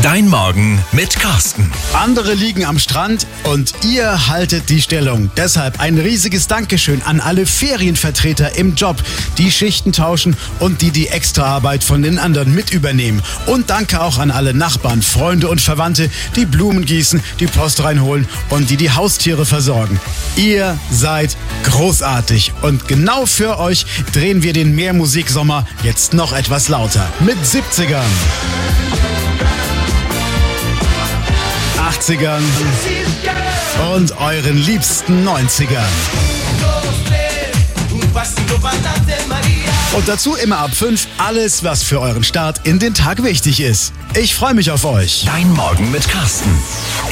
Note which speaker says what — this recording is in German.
Speaker 1: Dein Morgen mit Carsten.
Speaker 2: Andere liegen am Strand und ihr haltet die Stellung. Deshalb ein riesiges Dankeschön an alle Ferienvertreter im Job, die Schichten tauschen und die Extraarbeit von den anderen mit übernehmen. Und danke auch an alle Nachbarn, Freunde und Verwandte, die Blumen gießen, die Post reinholen und die Haustiere versorgen. Ihr seid großartig und genau für euch drehen wir den Mehrmusiksommer jetzt noch etwas lauter mit 70ern. 80ern und euren liebsten 90ern. Und dazu immer ab 5 alles, was für euren Start in den Tag wichtig ist. Ich freue mich auf euch.
Speaker 1: Dein Morgen mit Carsten.